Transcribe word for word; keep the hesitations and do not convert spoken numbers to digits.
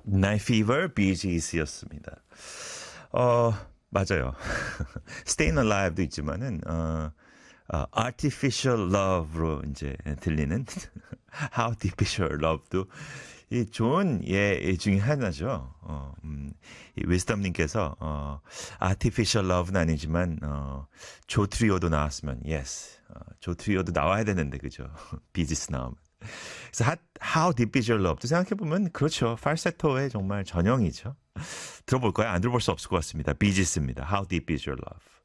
Night Fever, Bee Gees였습니다. 어, 맞아요. Stayin' Alive도 있지만은, 어, 어, Artificial Love로 이제 들리는 How Deep Is Your Love도 이 좋은 예 중에 하나죠. 어, 음, 이 위스덤님께서 어, Artificial Love는 아니지만 어, 조 트리오도 나왔으면 yes, 어, 조 트리오도 나와야 되는데 그죠? 비지스 나오면. 그래서 how, how Deep Is Your Love도 생각해 보면 그렇죠. 팔세토의 정말 전형이죠. 들어볼까요? 안 들어볼 수 없을 것 같습니다. 비지스입니다. How Deep Is Your Love.